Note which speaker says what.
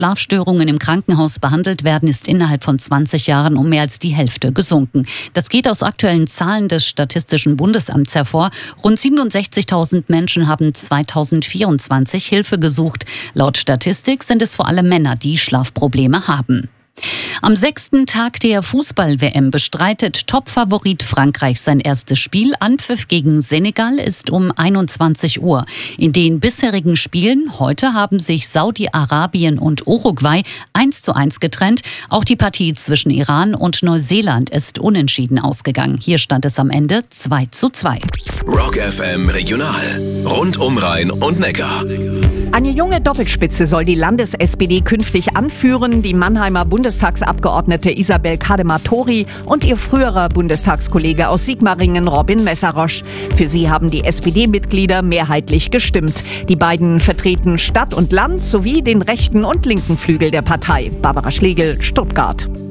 Speaker 1: Schlafstörungen im Krankenhaus behandelt werden, ist innerhalb von 20 Jahren um mehr als die Hälfte gesunken. Das geht aus aktuellen Zahlen des Statistischen Bundesamts hervor. Rund 67.000 Menschen haben 2024 Hilfe gesucht. Laut Statistik sind es vor allem Männer, die Schlafprobleme haben. Am 6. Tag der Fußball-WM bestreitet Topfavorit Frankreich sein erstes Spiel. Anpfiff gegen Senegal ist um 21 Uhr. In den bisherigen Spielen heute haben sich Saudi-Arabien und Uruguay 1:1 getrennt. Auch die Partie zwischen Iran und Neuseeland ist unentschieden ausgegangen. Hier stand es am Ende 2:2.
Speaker 2: Rock FM Regional. Rund um Rhein und Neckar.
Speaker 3: Eine junge Doppelspitze soll die Landes-SPD künftig anführen. Die Mannheimer Bundestagsabgeordnete Isabel Kadematori und ihr früherer Bundestagskollege aus Sigmaringen, Robin Messerosch. Für sie haben die SPD-Mitglieder mehrheitlich gestimmt. Die beiden vertreten Stadt und Land sowie den rechten und linken Flügel der Partei. Barbara Schlegel, Stuttgart.